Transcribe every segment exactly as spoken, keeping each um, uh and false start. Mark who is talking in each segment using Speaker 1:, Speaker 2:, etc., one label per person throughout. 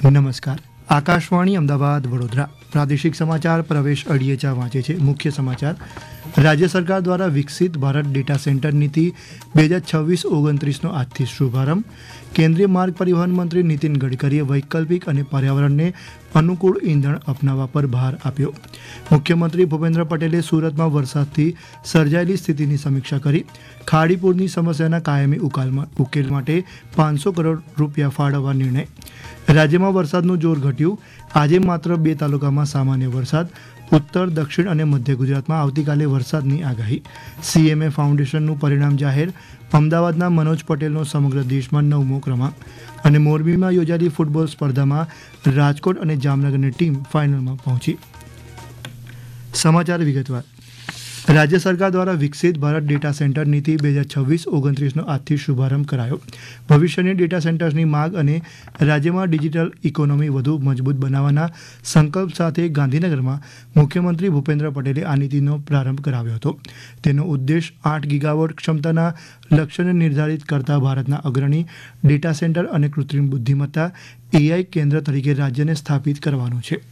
Speaker 1: નમસ્કાર. આકાશવાણી અમદાવાદ વડોદરા પ્રાદેશિક સમાચાર પ્રવેશ અડિયેચા વાંચે છે. મુખ્ય સમાચાર. રાજ્ય સરકાર દ્વારા વિકસિત ભારત ડેટા સેન્ટર નીતિ બે હજાર છવ્વીસ ઓગણત્રીસનો આજથી શુભારંભ. કેન્દ્રીય માર્ગ પરિવહન મંત્રી નીતિન ગડકરીએ વૈકલ્પિક અને પર્યાવરણને અનુકૂળ ઈંધણ અપનાવવા પર ભાર આપ્યો. મુખ્યમંત્રી ભૂપેન્દ્ર પટેલે સુરતમાં વરસાદથી સર્જાયેલી સ્થિતિની સમીક્ષા કરી. ખાડીપુરની સમસ્યાના કાયમી ઉકેલ માટે પાંચસો કરોડ રૂપિયા ફાળવવા નિર્ણય. રાજ્યમાં વરસાદનું જોર ઘટ્યું. આજે માત્ર બે તાલુકામાં સામાન્ય વરસાદ. ઉત્તર, દક્ષિણ અને મધ્ય ગુજરાતમાં આવતીકાલે વરસાદની આગાહી. સીએમએ ફાઉન્ડેશનનું પરિણામ જાહેર. અમદાવાદના મનોજ પટેલનો સમગ્ર દેશમાં નવમો ક્રમાંક. અને મોરબીમાં યોજાયેલી ફૂટબોલ સ્પર્ધામાં રાજકોટ અને જામનગરની ટીમ ફાઇનલમાં પહોંચી. સમાચાર વિગતવાર. રાજ્ય સરકાર દ્વારા વિકસિત ભારત ડેટા સેન્ટર નીતિ બે હજાર છવ્વીસ ઓગણત્રીસનો આજથી શુભારંભ કરાયો. ભવિષ્યની ડેટા સેન્ટર્સની માગ અને રાજ્યમાં ડિજિટલ ઇકોનોમી વધુ મજબૂત બનાવવાના સંકલ્પ સાથે ગાંધીનગરમાં મુખ્યમંત્રી ભૂપેન્દ્ર પટેલે આ નીતિનો પ્રારંભ કરાવ્યો હતો. તેનો ઉદ્દેશ આઠ ગીગાવોટ ક્ષમતાના લક્ષ્યને નિર્ધારિત કરતા ભારતના અગ્રણી ડેટા સેન્ટર અને કૃત્રિમ બુદ્ધિમત્તા એઆઈ કેન્દ્ર તરીકે રાજ્યને સ્થાપિત કરવાનો છે.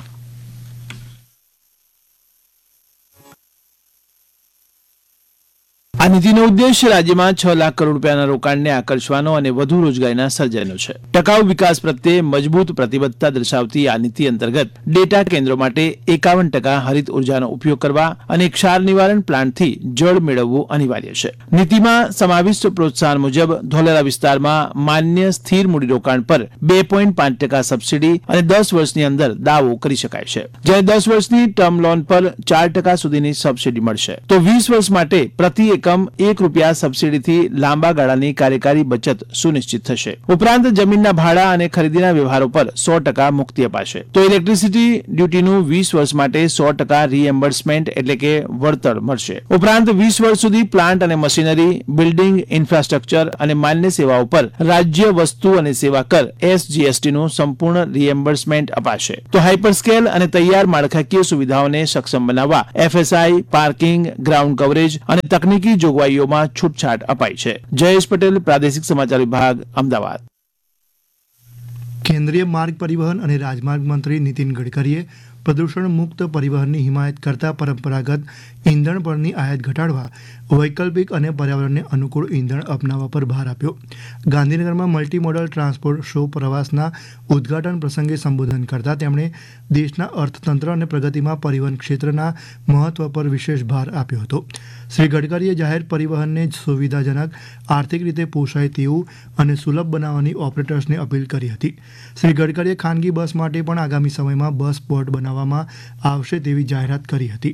Speaker 2: આ નીતિનો ઉદ્દેશ રાજ્યમાં છ લાખ કરોડ રૂપિયાના રોકાણને આકર્ષવાનો અને વધુ રોજગારીના સર્જનનો છે. ટકાઉ વિકાસ પ્રત્યે મજબૂત પ્રતિબદ્ધતા દર્શાવતી આ નીતિ અંતર્ગત ડેટા કેન્દ્રો માટે એકાવન ટકા હરિત ઉર્જાનો ઉપયોગ કરવા અને ક્ષાર નિવારણ પ્લાન્ટથી જળ મેળવવું અનિવાર્ય છે. નીતિમાં સમાવિષ્ટ પ્રોત્સાહન મુજબ ધોલેરા વિસ્તારમાં માન્ય સ્થિર મૂડીરોકાણ પર બે પોઈન્ટ પાંચ ટકા સબસિડી અને દસ વર્ષની અંદર દાવો કરી શકાય છે. જ્યારે દસ વર્ષની ટર્મ લોન પર ચાર ટકા સુધીની સબસિડી મળશે તો વીસ વર્ષ માટે પ્રતિ એકમ એક રૂપિયા સબસિડીથી લાંબા ગાળાની કાર્યકારી બચત સુનિશ્ચિત થશે. ઉપરાંત જમીનના ભાડા અને ખરીદીના વ્યવહારો પર સો ટકા મુક્તિ અપાશે. તો ઇલેક્ટ્રિસિટી ડ્યુટીનું વીસ વર્ષ માટે સો ટકા રીએમ્બર્સમેન્ટ એટલે કે વળતર મળશે. ઉપરાંત વીસ વર્ષ સુધી પ્લાન્ટ અને મશીનરી, બિલ્ડિંગ ઇન્ફ્રાસ્ટ્રક્ચર અને માન્ય સેવાઓ પર રાજ્ય વસ્તુ અને સેવા કર એસજીએસટીનું સંપૂર્ણ રીએમ્બર્સમેન્ટ અપાશે. તો હાઇપરસ્કેલ અને તૈયાર માળખાકીય સુવિધાઓને સક્ષમ બનાવવા એફએસઆઈ, પાર્કિંગ, ગ્રાઉન્ડ કવરેજ અને તકનીકી જોગવાઈઓમાં છૂટછાટ અપાઈ છે. જયેશ પટેલ, પ્રાદેશિક સમાચાર વિભાગ, અમદાવાદ.
Speaker 1: કેન્દ્રીય માર્ગ પરિવહન અને રાજમાર્ગ મંત્રી નીતિન ગડકરીએ પ્રદૂષણ મુક્ત પરિવહનની હિમાયત કરતા પરંપરાગત ઈંધણ પરની આયાત ઘટાડવા વૈકલ્પિક અને પર્યાવરણને અનુકૂળ ઈંધણ અપનાવવા પર ભાર આપ્યો. ગાંધીનગરમાં મલ્ટી મોડલ ટ્રાન્સપોર્ટ શો પ્રવાસના ઉદ્ઘાટન પ્રસંગે સંબોધન કરતા તેમણે દેશના અર્થતંત્ર અને પ્રગતિમાં પરિવહન ક્ષેત્રના મહત્વ પર વિશેષ ભાર આપ્યો હતો. શ્રી ગડકરીએ જાહેર પરિવહનને સુવિધાજનક, આર્થિક રીતે પોષાય તેવું અને સુલભ બનાવવાની ઓપરેટર્સને અપીલ કરી હતી. શ્રી ગડકરીએ ખાનગી બસ માટે પણ આગામી સમયમાં બસ પોર્ટ બનાવવામાં આવશે તેવી જાહેરાત કરી હતી.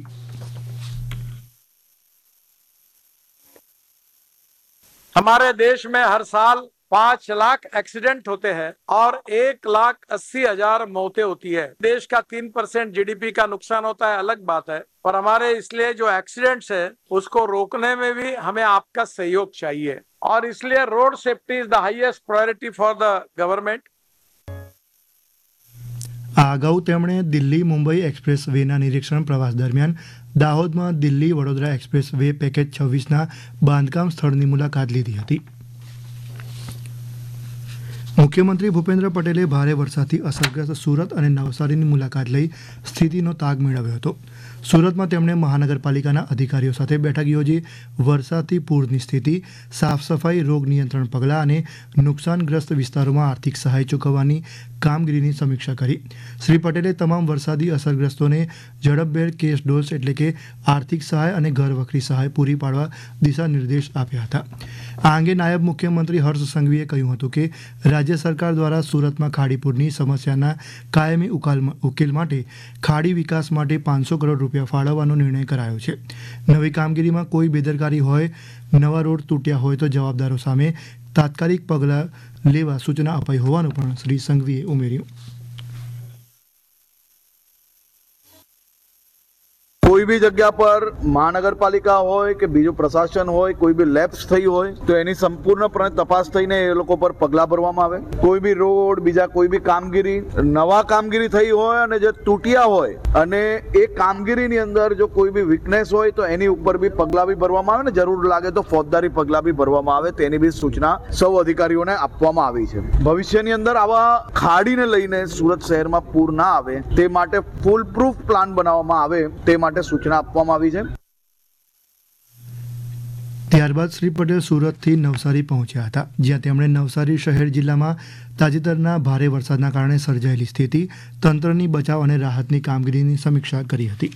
Speaker 3: हमारे देश में हर साल पांच लाख एक्सीडेंट होते हैं और एक लाख अस्सी हजार मौतें होती है. देश का तीन परसेंट जीडीपी का नुकसान होता है, अलग बात है, पर हमारे इसलिए जो एक्सीडेंट्स है उसको रोकने में भी हमें आपका सहयोग चाहिए और इसलिए road safety is the highest priority for the government.
Speaker 1: આ અગાઉ તેમણે દિલ્હી મુંબઈ એક્સપ્રેસ વેના નિરીક્ષણ પ્રવાસ દરમિયાન દાહોદમાં Delhi Vadodara express way package છવ્વીસના બાંધકામ સ્થળની મુલાકાત લીધી હતી. મુખ્યમંત્રી ભૂપેન્દ્ર પટેલે ભારે વરસાદથી અસરગ્રસ્ત સુરત અને નવસારીની મુલાકાત લઈ સ્થિતિનો તાગ મેળવ્યો હતો. સુરતમાં તેમણે મહાનગરપાલિકાના અધિકારીઓ સાથે બેઠક યોજી વરસાદથી પૂરની સ્થિતિ, સાફ સફાઈ, રોગ નિયંત્રણ પગલાં અને નુકસાનગ્રસ્ત વિસ્તારોમાં આર્થિક સહાય ચૂકવવાની કામગીરીની સમીક્ષા કરી. શ્રી પટેલે તમામ વરસાદી અસરગ્રસ્તોને ઝડપભેર કેશ ડોલ્સ એટલે કે આર્થિક સહાય અને ઘર વખરી સહાય પૂરી પાડવા દિશા નિર્દેશ આપ્યા હતા. આ અંગે નાયબ મુખ્યમંત્રી હર્ષ સંઘવીએ કહ્યું હતું કે રાજ્ય સરકાર દ્વારા સુરતમાં ખાડીપુરની સમસ્યાના કાયમી ઉકેલ માટે ખાડી વિકાસ માટે પાંચસો કરોડ રૂપિયા ફાળવવાનો નિર્ણય કરાયો છે. નવી કામગીરીમાં કોઈ બેદરકારી હોય, નવા રોડ તૂટ્યા હોય તો જવાબદારો સામે તાત્કાલિક પગલાં લેવા સૂચના અપાઈ હોવાનું પણ શ્રી સંઘવીએ ઉમેર્યું.
Speaker 4: કોઈ બી જગ્યા પર મહાનગરપાલિકા હોય કે બીજું પ્રશાસન હોય કોઈ બી લેપ્સ થઈ હોય તો એની સંપૂર્ણપણે તપાસ થઈને એ લોકો પર પગલાં ભરવામાં આવે. કોઈ બી રોડ બીજા કોઈ બી કામગીરી નવા કામગીરી થઈ હોય અને જે તૂટ્યા હોય અને એ કામગીરીની અંદર જો કોઈ બી વીકનેસ હોય તો એની ઉપર બી પગલાં બી ભરવામાં આવે ને જરૂર લાગે તો ફોજદારી પગલાં બી ભરવામાં આવે તેની બી સૂચના સૌ અધિકારીઓને આપવામાં આવી છે. ભવિષ્યની અંદર આવા ખાડીને લઈને સુરત શહેરમાં પૂર ના આવે તે માટે ફૂલ પ્રૂફ પ્લાન બનાવવામાં આવે તે માટે સૂચના આપવામાં આવી છે.
Speaker 1: ત્યારબાદ શ્રી પટેલ સુરતથી નવસારી પહોંચ્યા હતા, જ્યાં તેમણે નવસારી શહેર જિલ્લામાં તાજેતરના ભારે વરસાદના કારણે સર્જાયેલી સ્થિતિ, તંત્રની બચાવ અને રાહતની કામગીરીની સમીક્ષા કરી હતી.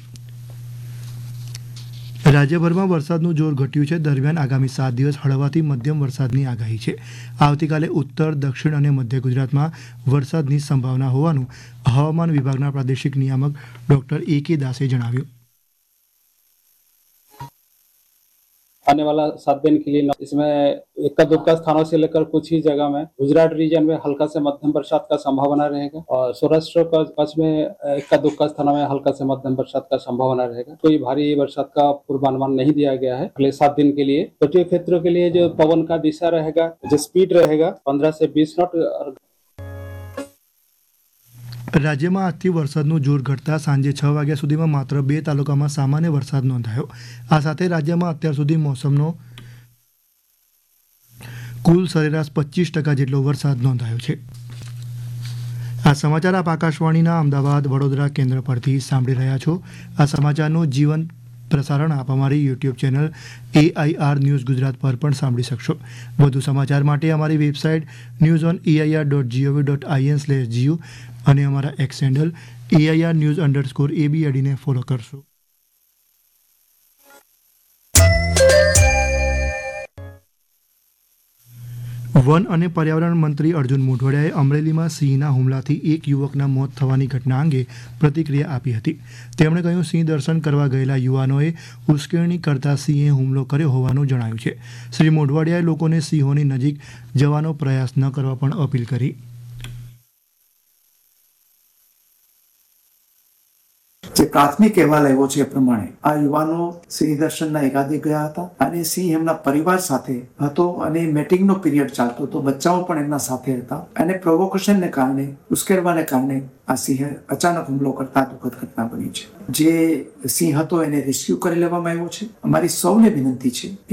Speaker 1: રાજ્યભરમાં વરસાદનું જોર ઘટ્યું છે. દરમિયાન આગામી સાત દિવસ હળવાથી મધ્યમ વરસાદની આગાહી છે. આવતીકાલે ઉત્તર, દક્ષિણ અને મધ્ય ગુજરાતમાં વરસાદની સંભાવના હોવાનું હવામાન વિભાગના પ્રાદેશિક નિયામક ડોક્ટર એ કે દાસે જણાવ્યું.
Speaker 5: आने वाला सात दिन के लिए इसमें इक्का दुक्का स्थानों से लेकर कुछ ही जगह में गुजरात रीजन में हल्का से मध्यम बरसात का संभावना रहेगा और सौराष्ट्र का कच्छ में इक्का दुक्का स्थानों में हल्का से मध्यम बरसात का संभावना रहेगा. कोई भारी बरसात का पूर्वानुमान नहीं दिया गया है अगले सात दिन के लिए. तटीय क्षेत्रों के लिए जो पवन का दिशा रहेगा, जो स्पीड रहेगा पंद्रह से बीस नॉट.
Speaker 1: રાજ્યમાં આજથી વરસાદનું જોર ઘટતા સાંજે છ વાગ્યા સુધીમાં માત્ર બે તાલુકામાં સામાન્ય વરસાદ નોંધાયો. આ સાથે રાજ્યમાં અત્યાર સુધી મોસમનો કુલ સરેરાશ પચીસ ટકા જેટલો વરસાદ નોંધાયો છે. આ સમાચાર આપ આકાશવાણીના અમદાવાદ વડોદરા કેન્દ્ર પરથી સાંભળી રહ્યા છો. આ સમાચારનું જીવંત પ્રસારણ આપ અમારી YouTube channel AIR news Gujarat પર પણ સાંભળી શકશો. વધુ સમાચાર માટે અમારી website news on AIR dot GOV dot IN slash GU અને અમારા x handle AIR news underscore એબીએડીને follow કરશો. વન અને પર્યાવરણ મંત્રી અર્જુન મોઢવાડિયાએ અમરેલીમાં સિંહના હુમલાથી એક યુવકના મોત થવાની ઘટના અંગે પ્રતિક્રિયા આપી હતી. તેમણે કહ્યું, સિંહ દર્શન કરવા ગયેલા યુવાનોએ ઉશ્કેરણી કરતા સિંહે હુમલો કર્યો હોવાનું જણાવ્યું છે. શ્રી મોઢવાડિયાએ લોકોને સિંહોની નજીક જવાનો પ્રયાસ ન કરવા પણ અપીલ કરી.
Speaker 6: જે પ્રાથમિક અહેવાલ આવ્યો છે એ પ્રમાણે આ યુવાનો સિંહ દર્શનના એકાદે ગયા હતા અને સિંહ એમના પરિવાર સાથે હતો અને મેટિંગનો પીરિયડ ચાલતો હતો. બચ્ચાઓ પણ એમના સાથે હતા અને પ્રોવોકેશનને કારણે, ઉશ્કેરવાને કારણે આ સિંહે અચાનક હુમલો કરતા દુઃખદ ઘટના બની છે. જે સિંહ હતો એને રેસ્ક્યુ કરી લેવામાં આવ્યો છે. અમારી સૌને વિનંતી છે